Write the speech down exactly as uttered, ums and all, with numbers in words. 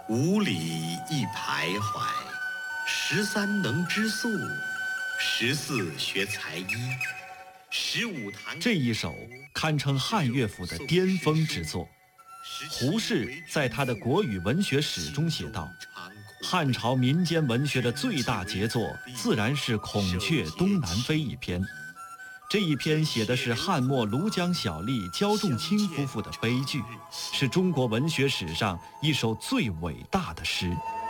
五里一徘徊，十三能织素，十四学才艺，十五弹。 这一首堪称汉乐府的巅峰之作。胡适在他的《国语文学史》中写道：“汉朝民间文学的最大杰作，自然是《孔雀东南飞》一篇。这一篇写的是汉末庐江小吏焦仲卿夫妇的悲剧，是中国文学史上一首最伟大的诗。